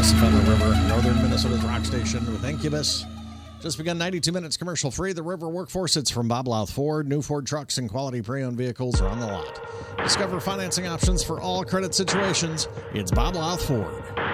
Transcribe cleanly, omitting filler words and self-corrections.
Progressive on the River, Northern Minnesota's rock station with Incubus. Just begun 92 minutes commercial free. The River Workforce. It's from Bob Louth Ford. New Ford trucks and quality pre-owned vehicles are on the lot. Discover financing options for all credit situations. It's Bob Louth Ford.